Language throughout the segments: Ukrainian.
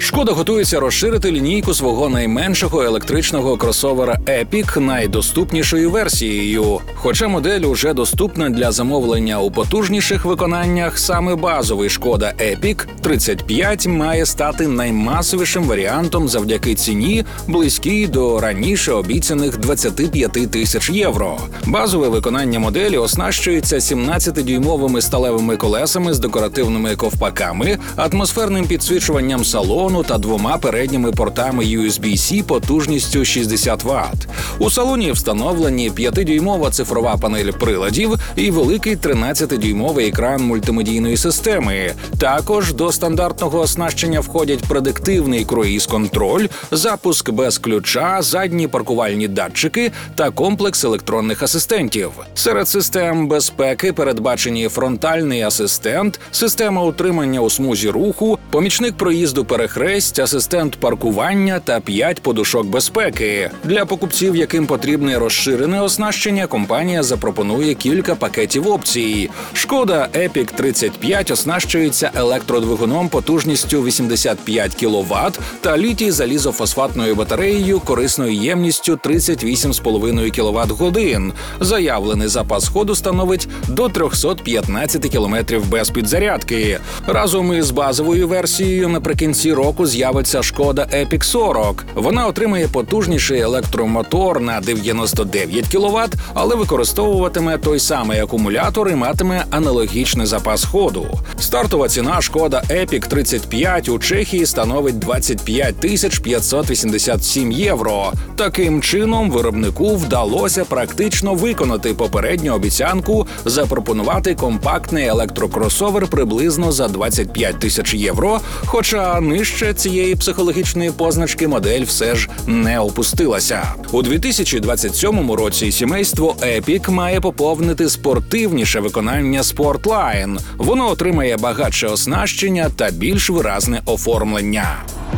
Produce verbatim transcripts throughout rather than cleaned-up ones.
Шкода готується розширити лінійку свого найменшого електричного кросовера Epiq найдоступнішою версією. Хоча модель уже доступна для замовлення у потужніших виконаннях, саме базовий Шкода Epiq тридцять п'ять має стати наймасовішим варіантом завдяки ціні, близькій до раніше обіцяних двадцять п'ять тисяч євро. Базове виконання моделі оснащується сімнадцятидюймовими сталевими колесами з декоративними ковпаками, атмосферним підсвічуванням салону та двома передніми портами ю ес бі-C потужністю шістдесят ватт. У салоні встановлені п'ятидюймова цифрова панель приладів і великий тринадцятидюймовий екран мультимедійної системи. Також до стандартного оснащення входять предиктивний круїз-контроль, запуск без ключа, задні паркувальні датчики та комплекс електронних асистентів. Серед систем безпеки передбачені фронтальний асистент, система утримання у смузі руху, помічник проїзду перехресть, асистент паркування та п'ять подушок безпеки. Для покупців, яким потрібне розширене оснащення, компанія запропонує кілька пакетів опцій. Шкода Epiq тридцять п'ять оснащується електродвигуном потужністю вісімдесят п'ять кіловат та літій-залізофосфатною батареєю корисною ємністю тридцять вісім цілих п'ять десятих кіловат-годин. Заявлений запас ходу становить до триста п'ятнадцять кілометрів без підзарядки. Разом із базовою версією наприкінці року з'явиться Шкода Epiq сорок. Вона отримає потужніший електромотор на дев'яносто дев'ять кіловат, але використовуватиме той самий акумулятор і матиме аналогічний запас ходу. Стартова ціна Шкода Epiq тридцять п'ять у Чехії становить двадцять п'ять тисяч п'ятсот вісімдесят сім євро. Таким чином, виробнику вдалося практично виконати попередню обіцянку запропонувати компактний електрокросовер приблизно за двадцять п'ять тисяч євро, хоча нижче цієї психологічної позначки модель все ж не опустилася. У дві тисячі двадцять сьомому році сімейство Epiq має поповнити спортивніше виконання Sportline. Воно отримає багатше оснащення та більш виразне оформлення.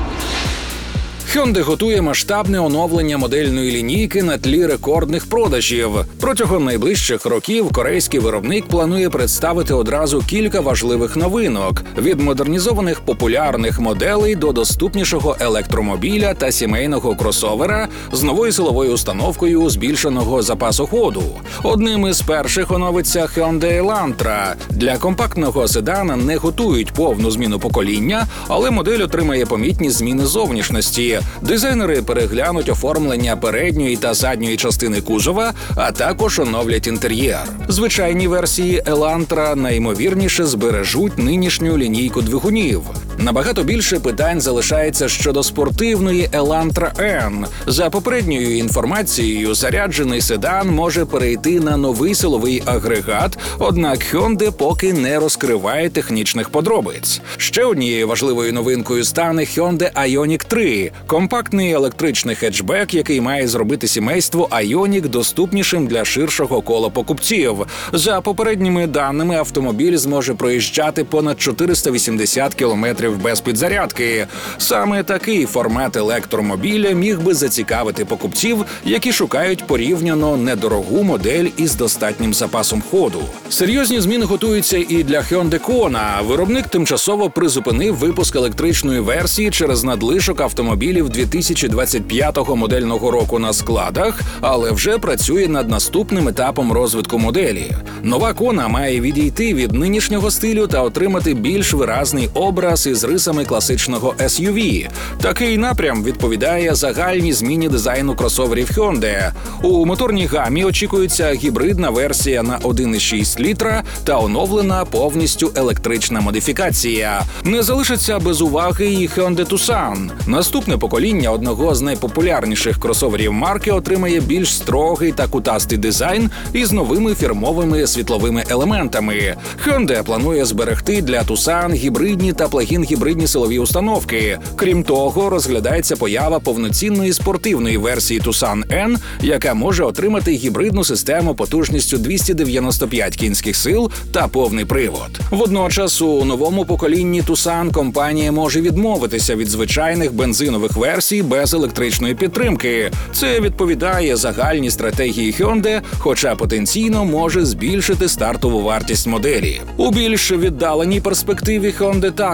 Hyundai готує масштабне оновлення модельної лінійки на тлі рекордних продажів. Протягом найближчих років корейський виробник планує представити одразу кілька важливих новинок – від модернізованих популярних моделей до доступнішого електромобіля та сімейного кросовера з новою силовою установкою збільшеного запасу ходу. Одним із перших оновиться Hyundai Elantra. Для компактного седана не готують повну зміну покоління, але модель отримає помітні зміни зовнішності. Дизайнери переглянуть оформлення передньої та задньої частини кузова, а також оновлять інтер'єр. Звичайні версії Elantra найімовірніше збережуть нинішню лінійку двигунів. Набагато більше питань залишається щодо спортивної Elantra N. За попередньою інформацією, заряджений седан може перейти на новий силовий агрегат, однак Hyundai поки не розкриває технічних подробиць. Ще однією важливою новинкою стане Hyundai Ioniq три – компактний електричний хетчбек, який має зробити сімейство Ioniq доступнішим для ширшого кола покупців. За попередніми даними, автомобіль зможе проїжджати понад чотириста вісімдесят кілометрів без підзарядки. Саме такий формат електромобіля міг би зацікавити покупців, які шукають порівняно недорогу модель із достатнім запасом ходу. Серйозні зміни готуються і для Hyundai Kona. Виробник тимчасово призупинив випуск електричної версії через надлишок автомобілів дві тисячі двадцять п'ятого модельного року на складах, але вже працює над наступним етапом розвитку моделі. Нова Kona має відійти від нинішнього стилю та отримати більш виразний образ із рисами класичного ес ю ві. Такий напрям відповідає загальній зміні дизайну кросоверів Hyundai. У моторній гамі очікується гібридна версія на один і шість літра та оновлена повністю електрична модифікація. Не залишиться без уваги і Hyundai Tucson. Наступне покоління одного з найпопулярніших кросоверів марки отримає більш строгий та кутастий дизайн із новими фірмовими світловими елементами. Hyundai планує зберегти для Tucson гібридні та плагін-гібридні силові установки. Крім того, розглядається поява повноцінної спортивної версії Tucson N, яка може отримати гібридну систему потужністю двісті дев'яносто п'ять кінських сил та повний привод. Водночас у новому поколінні Tucson компанія може відмовитися від звичайних бензинових версій без електричної підтримки. Це відповідає загальній стратегії Hyundai, хоча потенційно може збільшити стартову вартість моделі. У більш віддаленій перспективі Hyundai також готує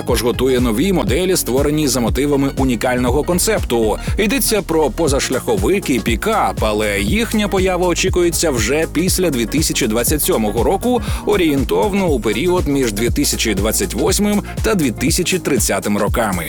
презентує нові моделі, створені за мотивами унікального концепту. Йдеться про позашляховик і пікап, але їхня поява очікується вже після дві тисячі двадцять сьомого року, орієнтовно у період між дві тисячі двадцять восьмим та дві тисячі тридцятим роками.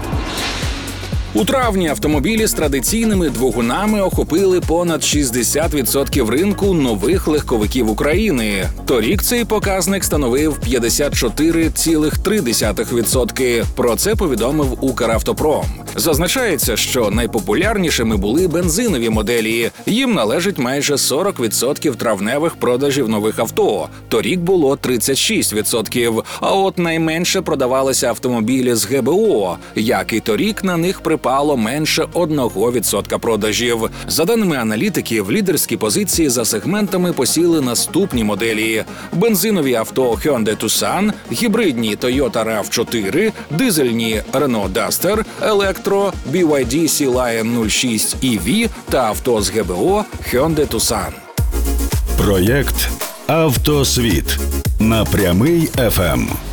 У травні автомобілі з традиційними двигунами охопили понад шістдесят відсотків ринку нових легковиків України. Торік цей показник становив п'ятдесят чотири цілих три десятих відсотка. Про це повідомив Укравтопром. Зазначається, що найпопулярнішими були бензинові моделі. Їм належить майже сорок відсотків травневих продажів нових авто. Торік було тридцять шість відсотків. А от найменше продавалися автомобілі з ге бе о. Як і торік, на них припало менше одного відсотка продажів. За даними аналітиків, лідерські позиції за сегментами посіли наступні моделі: бензинові авто Hyundai Tucson, гібридні Toyota рав чотири, дизельні Renault Duster, електро бі вай ді Sea Lion нуль шість і ві та авто з ге бе о Hyundai Tucson. Проєкт «Автосвіт» на Прямий еф ем.